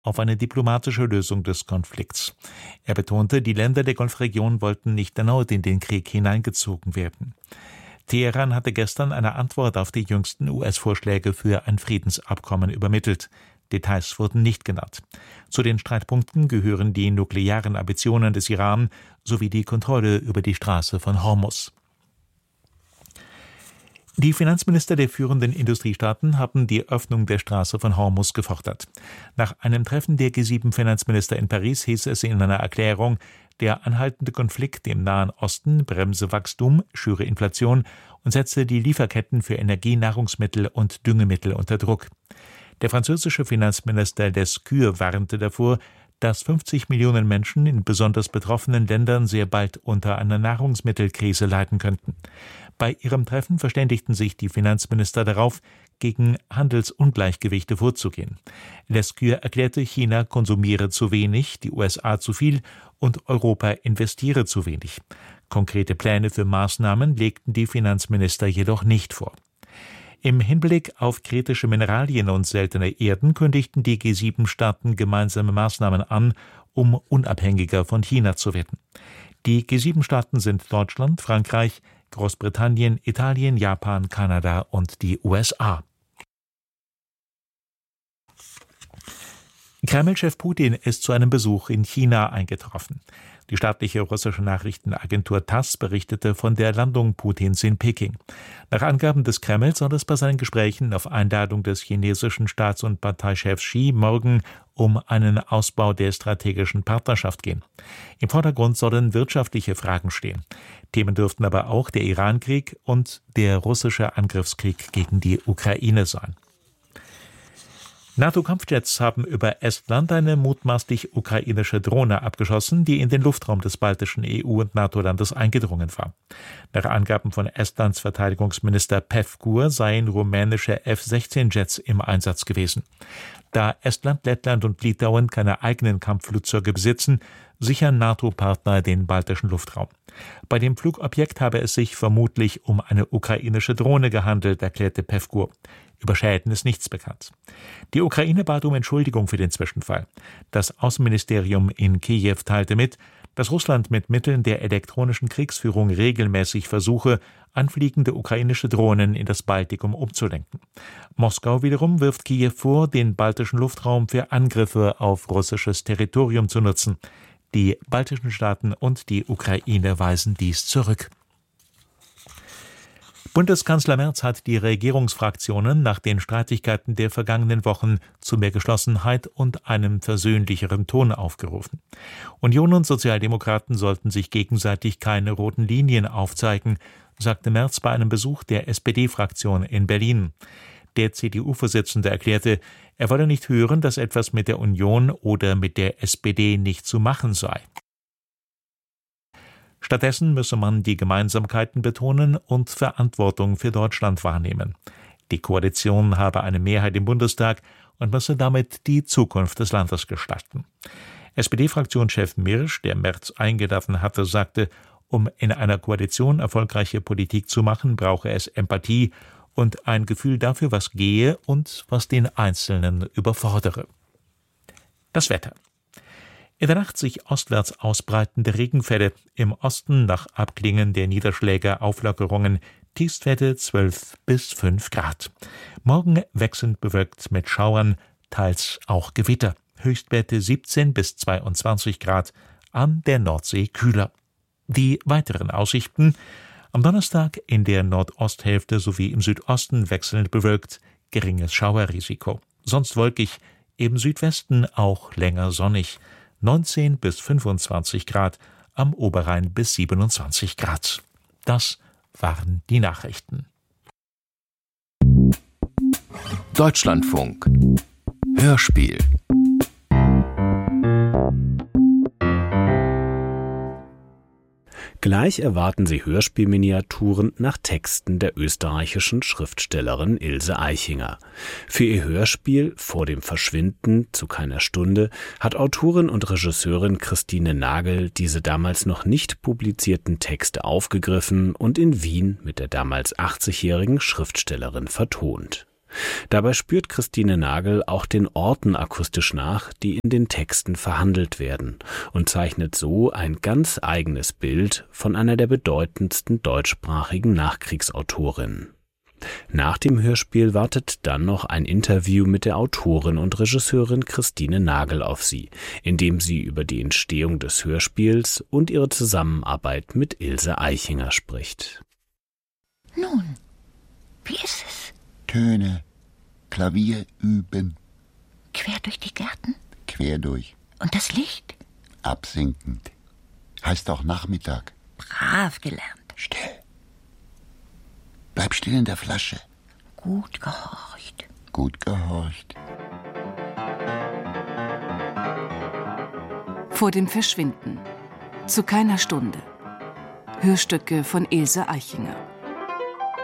auf eine diplomatische Lösung des Konflikts. Er betonte, die Länder der Golfregion wollten nicht erneut in den Krieg hineingezogen werden. Teheran hatte gestern eine Antwort auf die jüngsten US-Vorschläge für ein Friedensabkommen übermittelt. Details wurden nicht genannt. Zu den Streitpunkten gehören die nuklearen Ambitionen des Iran sowie die Kontrolle über die Straße von Hormuz. Die Finanzminister der führenden Industriestaaten haben die Öffnung der Straße von Hormuz gefordert. Nach einem Treffen der G7-Finanzminister in Paris hieß es in einer Erklärung, der anhaltende Konflikt im Nahen Osten bremse Wachstum, schüre Inflation und setze die Lieferketten für Energie, Nahrungsmittel und Düngemittel unter Druck. Der französische Finanzminister Lescure warnte davor, dass 50 Millionen Menschen in besonders betroffenen Ländern sehr bald unter einer Nahrungsmittelkrise leiden könnten. Bei ihrem Treffen verständigten sich die Finanzminister darauf, gegen Handelsungleichgewichte vorzugehen. Lescure erklärte, China konsumiere zu wenig, die USA zu viel und Europa investiere zu wenig. Konkrete Pläne für Maßnahmen legten die Finanzminister jedoch nicht vor. Im Hinblick auf kritische Mineralien und seltene Erden kündigten die G7-Staaten gemeinsame Maßnahmen an, um unabhängiger von China zu werden. Die G7-Staaten sind Deutschland, Frankreich, Großbritannien, Italien, Japan, Kanada und die USA. Kreml-Chef Putin ist zu einem Besuch in China eingetroffen. Die staatliche russische Nachrichtenagentur TASS berichtete von der Landung Putins in Peking. Nach Angaben des Kreml soll es bei seinen Gesprächen auf Einladung des chinesischen Staats- und Parteichefs Xi morgen um einen Ausbau der strategischen Partnerschaft gehen. Im Vordergrund sollen wirtschaftliche Fragen stehen. Themen dürften aber auch der Irankrieg und der russische Angriffskrieg gegen die Ukraine sein. NATO-Kampfjets haben über Estland eine mutmaßlich ukrainische Drohne abgeschossen, die in den Luftraum des baltischen EU- und NATO-Landes eingedrungen war. Nach Angaben von Estlands Verteidigungsminister Pevkur seien rumänische F-16-Jets im Einsatz gewesen. Da Estland, Lettland und Litauen keine eigenen Kampfflugzeuge besitzen, sichern NATO-Partner den baltischen Luftraum. Bei dem Flugobjekt habe es sich vermutlich um eine ukrainische Drohne gehandelt, erklärte Pevkur. Über Schäden ist nichts bekannt. Die Ukraine bat um Entschuldigung für den Zwischenfall. Das Außenministerium in Kiew teilte mit, dass Russland mit Mitteln der elektronischen Kriegsführung regelmäßig versuche, anfliegende ukrainische Drohnen in das Baltikum umzulenken. Moskau wiederum wirft Kiew vor, den baltischen Luftraum für Angriffe auf russisches Territorium zu nutzen. Die baltischen Staaten und die Ukraine weisen dies zurück. Bundeskanzler Merz hat die Regierungsfraktionen nach den Streitigkeiten der vergangenen Wochen zu mehr Geschlossenheit und einem versöhnlicheren Ton aufgerufen. Union und Sozialdemokraten sollten sich gegenseitig keine roten Linien aufzeigen, sagte Merz bei einem Besuch der SPD-Fraktion in Berlin. Der CDU-Vorsitzende erklärte, er wolle nicht hören, dass etwas mit der Union oder mit der SPD nicht zu machen sei. Stattdessen müsse man die Gemeinsamkeiten betonen und Verantwortung für Deutschland wahrnehmen. Die Koalition habe eine Mehrheit im Bundestag und müsse damit die Zukunft des Landes gestalten. SPD-Fraktionschef Mirsch, der Merz eingeladen hatte, sagte, um in einer Koalition erfolgreiche Politik zu machen, brauche es Empathie und ein Gefühl dafür, was gehe und was den Einzelnen überfordere. Das Wetter. In der Nacht sich ostwärts ausbreitende Regenfälle, im Osten nach Abklingen der Niederschläge Auflockerungen, Tiefstwerte 12 bis 5 Grad. Morgen wechselnd bewölkt mit Schauern, teils auch Gewitter. Höchstwerte 17 bis 22 Grad, an der Nordsee kühler. Die weiteren Aussichten: am Donnerstag in der Nordosthälfte sowie im Südosten wechselnd bewölkt, geringes Schauerrisiko. Sonst wolkig, im Südwesten auch länger sonnig. 19 bis 25 Grad, am Oberrhein bis 27 Grad. Das waren die Nachrichten. Deutschlandfunk Hörspiel. Gleich erwarten Sie Hörspielminiaturen nach Texten der österreichischen Schriftstellerin Ilse Aichinger. Für ihr Hörspiel Vor dem Verschwinden zu keiner Stunde hat Autorin und Regisseurin Christine Nagel diese damals noch nicht publizierten Texte aufgegriffen und in Wien mit der damals 80-jährigen Schriftstellerin vertont. Dabei spürt Christine Nagel auch den Orten akustisch nach, die in den Texten verhandelt werden, und zeichnet so ein ganz eigenes Bild von einer der bedeutendsten deutschsprachigen Nachkriegsautorinnen. Nach dem Hörspiel wartet dann noch ein Interview mit der Autorin und Regisseurin Christine Nagel auf Sie, in dem sie über die Entstehung des Hörspiels und ihre Zusammenarbeit mit Ilse Aichinger spricht. Nun, wie ist es? Töne, Klavier üben. Quer durch die Gärten? Quer durch. Und das Licht? Absinkend. Heißt auch Nachmittag. Brav gelernt. Still. Bleib still in der Flasche. Gut gehorcht. Gut gehorcht. Vor dem Verschwinden. Zu keiner Stunde. Hörstücke von Ilse Aichinger.